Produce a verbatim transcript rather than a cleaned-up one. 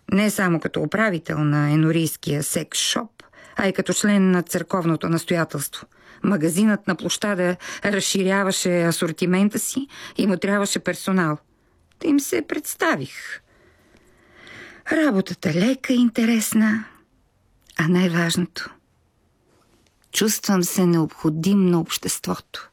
Не само като управител на енорийския секс-шоп, а и като член на църковното настоятелство. Магазинът на площада разширяваше асортимента си и му трябваше персонал. Та им се представих. Работата лека и интересна, а най-важното — чувствам се необходим на обществото.